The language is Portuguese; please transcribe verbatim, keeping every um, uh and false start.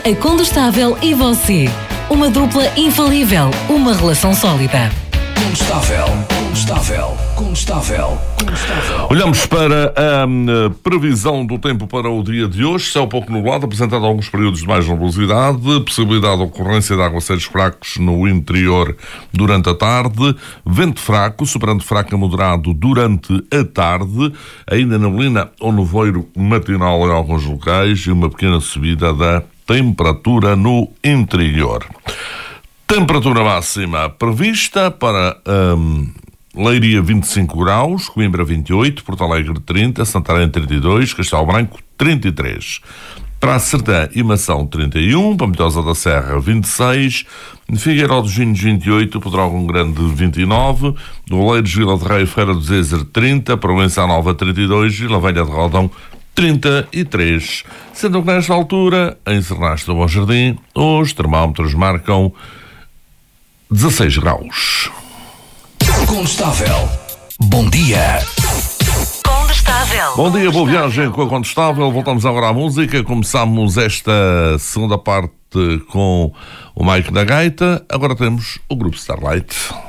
A Condestável e você. Uma dupla infalível, uma relação sólida. Condestável, Condestável, Condestável, Condestável. Olhamos para a um, previsão do tempo para o dia de hoje. Céu pouco nublado, apresentado alguns períodos de mais nebulosidade, possibilidade de ocorrência de aguaceiros fracos no interior durante a tarde, vento fraco, soprando fraco a moderado durante a tarde, ainda neblina ou nevoeiro matinal em alguns locais e uma pequena subida da temperatura no interior. Temperatura máxima prevista para um, Leiria vinte e cinco graus, Coimbra vinte e oito, Porto Alegre trinta, Santarém trinta e dois, Castelo Branco trinta e três. Para a Serdã e Mação trinta e um, Pampilhosa da Serra vinte e seis, Figueiró dos Vinhos vinte e oito, Pedrógão Grande vinte e nove, Oleiros, Vila de Rei e Feira do Zezer trinta, Provença Nova trinta e dois, Vila Velha de Rodão trinta e três. Sendo que nesta altura, em Sernaste do Bom Jardim, os termómetros marcam dezasseis graus. Condestável. Bom dia. Condestável. Bom dia, boa viagem com a Condestável. Voltamos agora à música. Começamos esta segunda parte com o Mike da Gaita. Agora temos o grupo Starlight.